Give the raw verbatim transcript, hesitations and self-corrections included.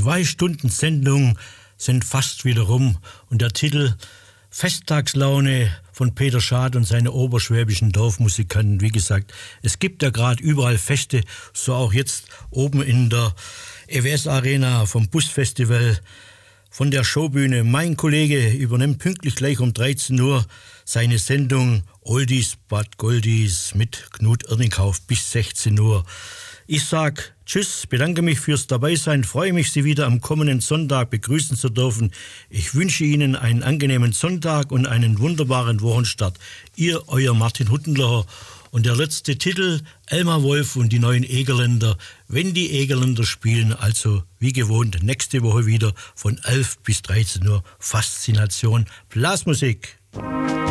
Zwei Stunden Sendung sind fast wieder rum und der Titel Festtagslaune von Peter Schad und seine oberschwäbischen Dorfmusikanten. Wie gesagt, es gibt ja gerade überall Feste, so auch jetzt oben in der E W S-Arena vom Busfestival, von der Showbühne. Mein Kollege übernimmt pünktlich gleich um dreizehn Uhr seine Sendung Oldies but Goldies mit Knut Erdinghauf bis sechzehn Uhr. Ich sag Tschüss, bedanke mich fürs Dabeisein, freue mich, Sie wieder am kommenden Sonntag begrüßen zu dürfen. Ich wünsche Ihnen einen angenehmen Sonntag und einen wunderbaren Wochenstart. Ihr, euer Martin Huttenlocher. Und der letzte Titel, Elmar Wolf und die neuen Egerländer, wenn die Egerländer spielen, also wie gewohnt, nächste Woche wieder von elf bis dreizehn Uhr, Faszination Blasmusik.